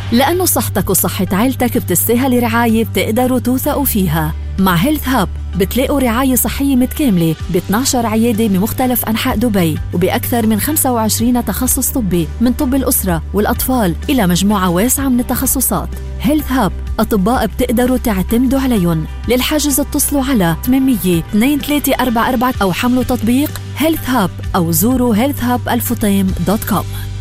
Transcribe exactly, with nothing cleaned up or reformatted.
لأنه صحتك وصحة عيلتك بتستاهل رعاية بتقدروا توثقوا فيها. مع هيلث هاب بتلاقوا رعاية صحية متكاملة ب اثنعش عيادة بمختلف أنحاء دبي وبأكثر من خمسة وعشرين تخصص طبي، من طب الأسرة والأطفال إلى مجموعة واسعة من التخصصات. هيلث هاب أطباء بتقدروا تعتمدوا عليهم. للحجز اتصلوا على ثمانية اثنين ثلاثة أربعة أربعة أو حملوا تطبيق هيلث هاب أو زوروا هيلث هاب الفطيم دوت كوم.